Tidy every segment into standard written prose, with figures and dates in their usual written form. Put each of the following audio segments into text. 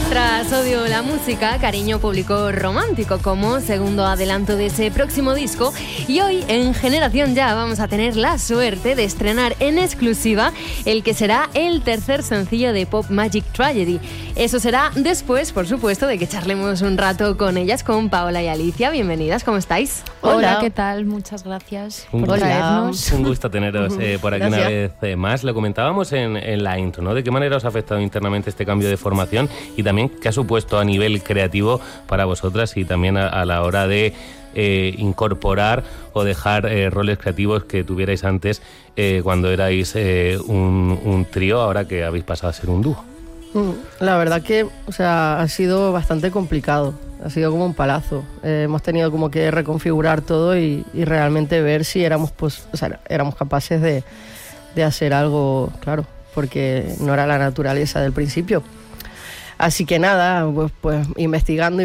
Tras Odio la música, Cariño publicó Romántico como segundo adelanto de ese próximo disco, y hoy en Generación Ya vamos a tener la suerte de estrenar en exclusiva el que será el tercer sencillo de Pop Magic Tragedy. Eso será después, por supuesto, de que charlemos un rato con ellas, con Paola y Alicia. Bienvenidas, ¿cómo estáis? Hola, ¿qué tal? Muchas gracias por traernos. Un gusto teneros por aquí. Gracias. Una vez más. Lo comentábamos en la intro, ¿no? De qué manera os ha afectado internamente este cambio de formación y también qué ha supuesto a nivel creativo para vosotras y también a la hora de incorporar o dejar roles creativos que tuvierais antes cuando erais un trío, ahora que habéis pasado a ser un dúo. La verdad que, ha sido bastante complicado, ha sido como un palazo. Hemos tenido como que reconfigurar todo y realmente ver si éramos capaces de hacer algo, claro, porque no era la naturaleza del principio. Así que nada, pues investigando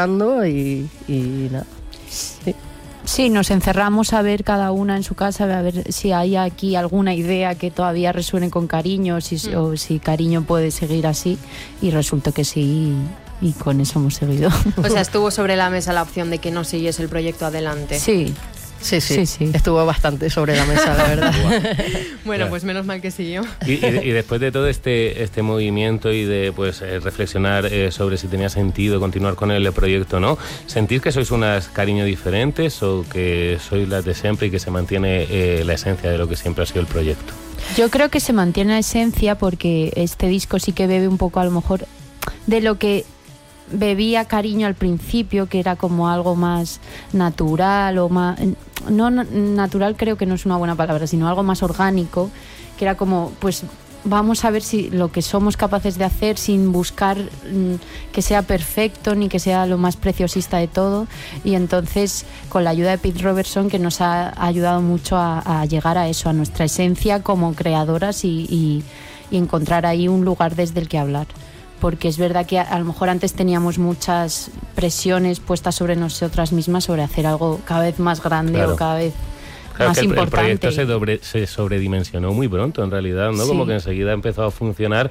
y nada. Sí, nos encerramos a ver cada una en su casa, a ver si hay aquí alguna idea que todavía resuene con Cariño, o si Cariño puede seguir así, y resultó que sí, y con eso hemos seguido. O sea, estuvo sobre la mesa la opción de que no siguiese el proyecto adelante. Sí. Sí. Estuvo bastante sobre la mesa, la verdad. Bueno, pues menos mal que siguió. Y después de todo este movimiento y de reflexionar sobre si tenía sentido continuar con el proyecto o no, ¿sentís que sois unas Cariño diferentes o que sois las de siempre y que se mantiene la esencia de lo que siempre ha sido el proyecto? Yo creo que se mantiene la esencia porque este disco sí que bebe un poco a lo mejor de lo que bebía Cariño al principio, que era como algo más natural o más... No, natural creo que no es una buena palabra, sino algo más orgánico, que era como, pues vamos a ver si lo que somos capaces de hacer sin buscar que sea perfecto ni que sea lo más preciosista de todo. Y entonces, con la ayuda de Pete Robertson, que nos ha ayudado mucho a llegar a eso, a nuestra esencia como creadoras y encontrar ahí un lugar desde el que hablar. Porque es verdad que a lo mejor antes teníamos muchas presiones puestas sobre nosotras mismas sobre hacer algo cada vez más grande, claro, o cada vez más importante. El proyecto se sobredimensionó muy pronto, en realidad, ¿no? Sí. Como que enseguida empezó a funcionar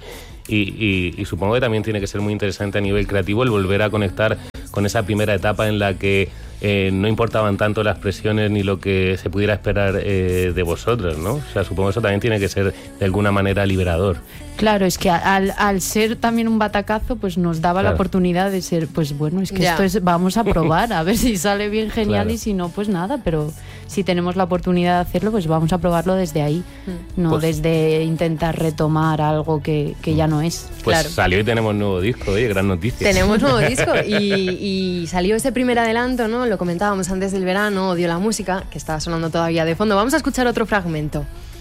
y supongo que también tiene que ser muy interesante a nivel creativo el volver a conectar con esa primera etapa en la que no importaban tanto las presiones ni lo que se pudiera esperar de vosotros, ¿no? O sea, supongo que eso también tiene que ser de alguna manera liberador. Claro, es que al ser también un batacazo, pues nos daba la oportunidad de ser, pues bueno, es que esto es, vamos a probar, a ver si sale bien, genial, y si no, pues nada, pero si tenemos la oportunidad de hacerlo, pues vamos a probarlo desde ahí, no pues, desde intentar retomar algo que ya no es. Pues claro, salió y tenemos nuevo disco, oye, gran noticia. Tenemos nuevo disco y salió ese primer adelanto, ¿no? Lo comentábamos antes del verano, Odio la música, que estaba sonando todavía de fondo. Vamos a escuchar otro fragmento.